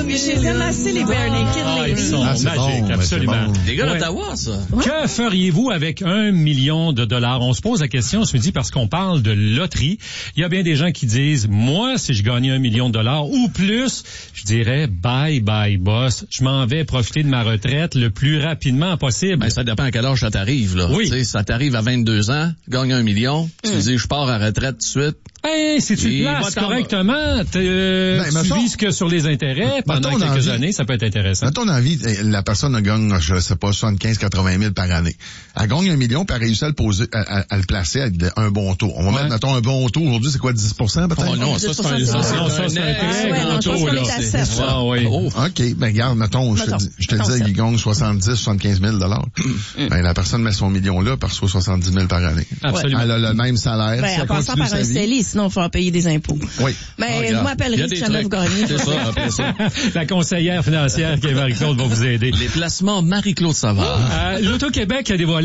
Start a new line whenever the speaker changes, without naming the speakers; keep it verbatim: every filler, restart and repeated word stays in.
puis je les aime assez, les Bare Naked
Ah, ils
Ladies.
sont
Ah, c'est
magiques,
bon,
absolument.
bon.
Des gars
Ouais.
d'Ottawa, ça.
Que feriez-vous avec un million de dollars? On se pose la question ce midi parce qu'on parle de loterie. Il y a bien des gens qui disent, moi, si je gagnais un million de dollars ou plus, je dirais, bye, bye, boss. Je m'en vais profiter de ma retraite le plus rapidement possible.
Ben, ça dépend à quel âge ça t'arrive, là.
Oui.
Tu sais, ça t'arrive à vingt-deux ans, gagne un million, tu te dis, je pars à retraite tout de suite.
Hey, si tu
Et
te
va
places
t'en-
correctement, t'es, euh,
Ben,
tu
mettons-
vises que sur les intérêts pendant
mettons
quelques
envie-
années, ça peut être intéressant.
À ton avis, la personne gagne, je sais pas, soixante-quinze à quatre-vingt mille par année. Elle gagne un million, puis elle réussit à le poser, à, à- à le placer avec de- un bon taux. On va
Ouais.
mettre, mettons, un bon taux. Aujourd'hui, c'est quoi, dix pour cent peut-être?
Oh non, ça, c'est un, ça, c'est
Non, ça, c'est un
un-
très
ouais,
grand
non, je pense
taux,
qu'on
là.
est à
C'est-
sept.
Ah, oui.
Oh.
OK, ben regarde, mettons, je te,
Mettons,
dis- je te
mettons
disais
sept.
qu'il gagne soixante-dix, soixante-quinze mille dollars. Ben, la personne met son million là, elle reçoit soixante-dix mille par année.
Absolument.
Elle a le même salaire.
Ben,
si elle
en passant
continue
par
sa
un
vie.
C E L I, sinon il faut en payer des impôts.
Oui.
Ben,
Ah,
je
regarde. Il y
m'appellerai
a des
si jamais vous
trucs.
gagnez.
C'est ça, après ça.
La conseillère financière qui est Marie-Claude va vous aider.
Les placements Marie-Claude Savard.
Euh, L'Auto-Québec a dévoilé